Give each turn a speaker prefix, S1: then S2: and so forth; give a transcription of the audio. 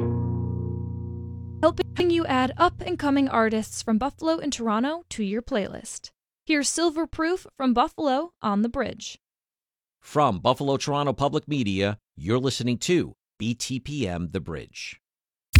S1: helping you add up-and-coming artists from Buffalo and Toronto to your playlist. Here's Silver Proof from Buffalo on the Bridge.
S2: From Buffalo Toronto Public Media, you're listening to BTPM The Bridge.